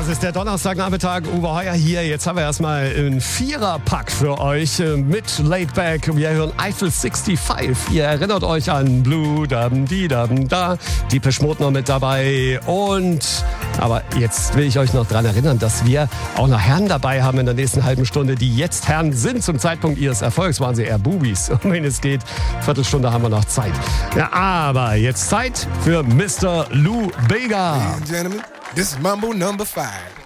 ist der Donnerstagnachmittag, Uwe Heuer hier. Jetzt haben wir erstmal einen Viererpack für euch mit Laidback. Wir hören Eiffel 65. Ihr erinnert euch an Blue, Dam, Di, Dam, Da. Depeche Mode noch mit dabei. Aber jetzt will ich euch noch daran erinnern, dass wir auch noch Herren dabei haben in der nächsten halben Stunde, die jetzt Herren sind. Zum Zeitpunkt ihres Erfolgs waren sie eher Bubis. Um wen es geht, Viertelstunde haben wir noch Zeit. Ja, aber jetzt Zeit für Mr. Lou Bega. Ladies and gentlemen, this is Mambo number 5.